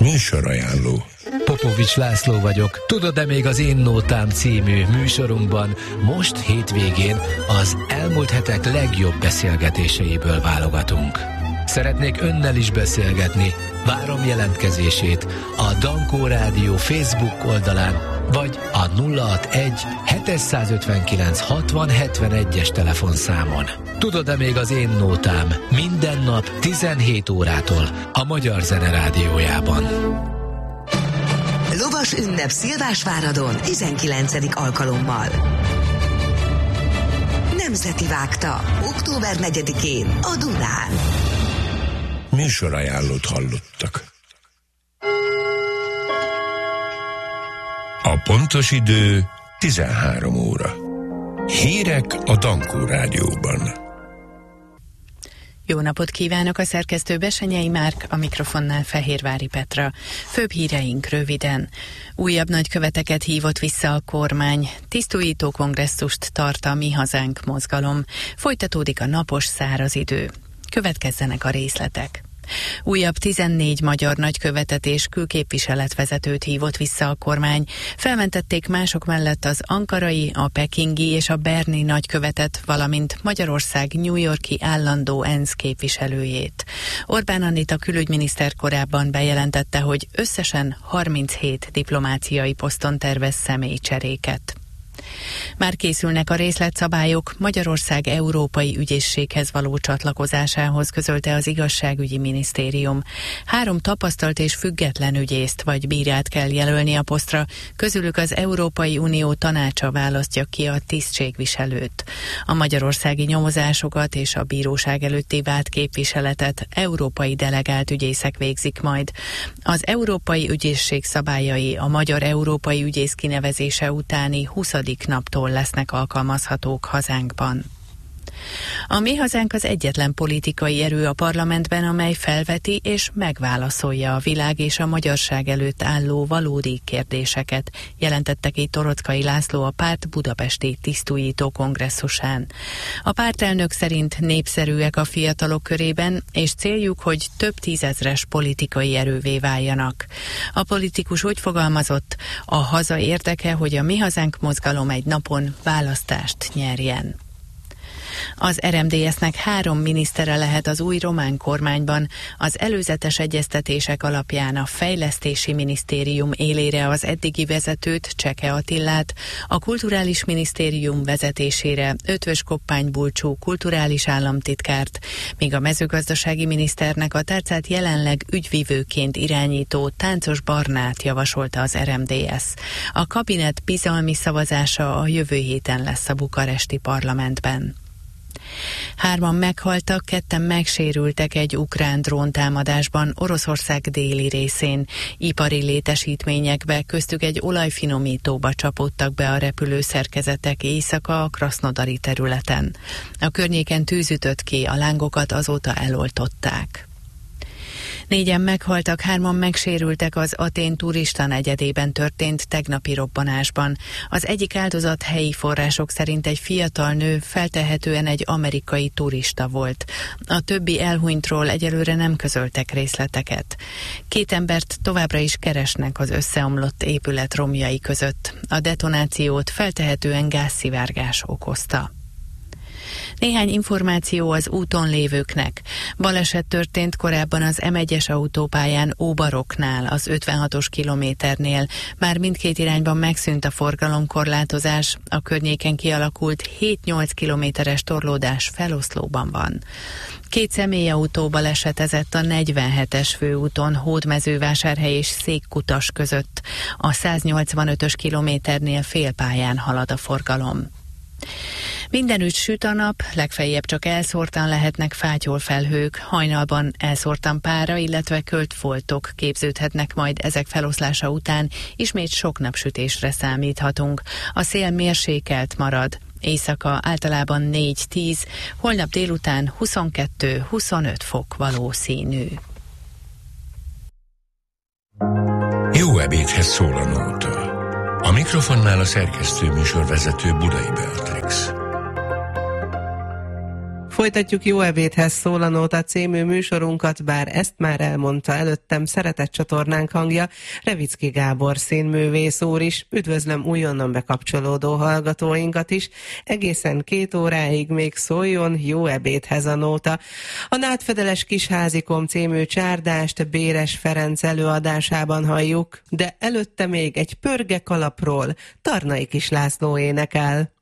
Műsorajánló. Popovics László vagyok. Tudod-e még az Én Nótám című műsorunkban most hétvégén az elmúlt hetek legjobb beszélgetéseiből válogatunk. Szeretnék önnel is beszélgetni. Várom jelentkezését a Dankó Rádió Facebook oldalán, vagy a 061 759 60 71-es telefonszámon. Tudod-e még az Én Nótám minden nap 17 órától a Magyar Zene Rádiójában. Lovas ünnep Szilvásváradon 19. alkalommal. Nemzeti Vágta, október 4-én a Dunán. Műsorajánlót hallottak. A pontos idő 13 óra. Hírek a Dankó Rádióban. Jó napot kívánok, a szerkesztő Besenyei Márk, a mikrofonnál Fehérvári Petra. Főbb híreink röviden. Újabb nagyköveteket hívott vissza a kormány. Tisztújító kongresszust tart a Mi Hazánk mozgalom. Folytatódik a napos száraz idő. Következzenek a részletek. Újabb 14 magyar nagykövetet és külképviseletvezetőt hívott vissza a kormány. Felmentették mások mellett az ankarai, a pekingi és a berni nagykövetet, valamint Magyarország New York-i állandó ENSZ képviselőjét. Orbán Anita külügyminiszter korábban bejelentette, hogy összesen 37 diplomáciai poszton tervez személycseréket. Már készülnek a részletszabályok Magyarország Európai Ügyészséghez való csatlakozásához, közölte az Igazságügyi Minisztérium. 3 tapasztalt és független ügyészt vagy bírát kell jelölni a posztra, közülük az Európai Unió tanácsa választja ki a tisztségviselőt. A magyarországi nyomozásokat és a bíróság előtti vált képviseletet európai delegált ügyészek végzik majd. Az Európai Ügyészség szabályai a magyar európai ügyész kinevezése utáni 20. naptól lesznek alkalmazhatók hazánkban. A Mi Hazánk az egyetlen politikai erő a parlamentben, amely felveti és megválaszolja a világ és a magyarság előtt álló valódi kérdéseket, jelentette ki Torockai László a párt budapesti tisztújító kongresszusán. A pártelnök szerint népszerűek a fiatalok körében, és céljuk, hogy több tízezres politikai erővé váljanak. A politikus úgy fogalmazott, a haza érdeke, hogy a Mi Hazánk mozgalom egy napon választást nyerjen. Az RMDSZ-nek 3 minisztere lehet az új román kormányban. Az előzetes egyeztetések alapján a Fejlesztési Minisztérium élére az eddigi vezetőt, Cseke Attilát, a Kulturális Minisztérium vezetésére Ötvös Koppány Bulcsú kulturális államtitkárt, míg a mezőgazdasági miniszternek a tárcát jelenleg ügyvivőként irányító Táncos Barnát javasolta az RMDSZ. A kabinet bizalmi szavazása a jövő héten lesz a bukaresti parlamentben. 3 meghaltak, 2 megsérültek egy ukrán dróntámadásban Oroszország déli részén. Ipari létesítményekbe, köztük egy olajfinomítóba csapódtak be a repülőszerkezetek éjszaka a Krasznodari területen. A környéken tűz ütött ki, a lángokat azóta eloltották. 4 meghaltak, 3 megsérültek az Atén turista negyedében történt tegnapi robbanásban. Az egyik áldozat helyi források szerint egy fiatal nő, feltehetően egy amerikai turista volt. A többi elhunytról egyelőre nem közöltek részleteket. 2 embert továbbra is keresnek az összeomlott épület romjai között. A detonációt feltehetően gázszivárgás okozta. Néhány információ az úton lévőknek. Baleset történt korábban az M1-es autópályán Óbaroknál, az 56-os kilométernél. Már mindkét irányban megszűnt a forgalomkorlátozás, a környéken kialakult 7-8 kilométeres torlódás feloszlóban van. 2 személyautó balesetezett a 47-es főúton Hódmezővásárhely és Székkutas között. A 185-ös kilométernél félpályán halad a forgalom. Mindenütt süt a nap, legfeljebb csak elszórtan lehetnek fátyolfelhők, hajnalban elszórtan pára, illetve költfoltok képződhetnek majd ezek feloszlása után, ismét sok napsütésre számíthatunk. A szél mérsékelt marad, éjszaka általában 4-10, holnap délután 22-25 fok valószínű. Jó ebédhez szól a nóta. A mikrofonnál a szerkesztő műsorvezető Budai Beatrix. Folytatjuk Jó ebédhez szól a Nóta című műsorunkat, bár ezt már elmondta előttem szeretett csatornánk hangja, Revicki Gábor színművész úr is. Üdvözlöm újonnan bekapcsolódó hallgatóinkat is. Egészen 2 óráig még szóljon Jó ebédhez a Nóta. A Nádfedeles Kisházikom című csárdást Béres Ferenc előadásában halljuk, de előtte még egy pörge kalapról Tarnai Kis László énekel.